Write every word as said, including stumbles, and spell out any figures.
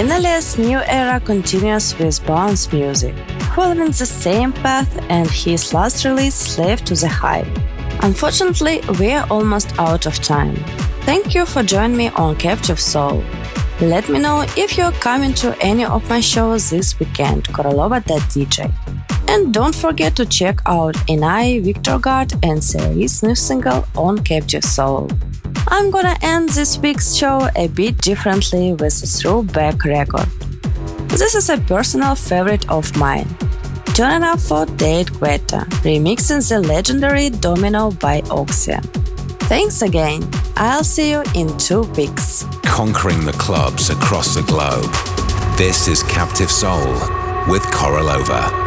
Enalia's new era continues with bounce music, following the same path, and his last release lived to the hype. Unfortunately, we are almost out of time. Thank you for joining me on Captive Soul. Let me know if you're coming to any of my shows this weekend, korolova dot d j. And don't forget to check out Enai, Victor Gard and Ceres' new single on Captive Soul. I'm gonna end this week's show a bit differently with a throwback record. This is a personal favorite of mine. Turn it up for Date Guetta, remixing the legendary Domino by Oxia. Thanks again. I'll see you in two weeks. Conquering the clubs across the globe. This is Captive Soul with Korolova.